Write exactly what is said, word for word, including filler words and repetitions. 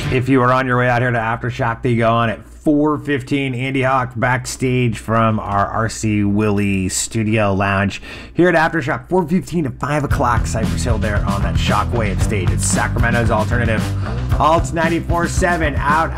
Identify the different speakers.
Speaker 1: If you are on your way out here to Aftershock, they go on at four fifteen. Andy Hawk backstage from our R C Willey Studio Lounge here at Aftershock, four fifteen to five o'clock. Cypress Hill there on that Shockwave stage. It's Sacramento's alternative. Alt ninety-four point seven out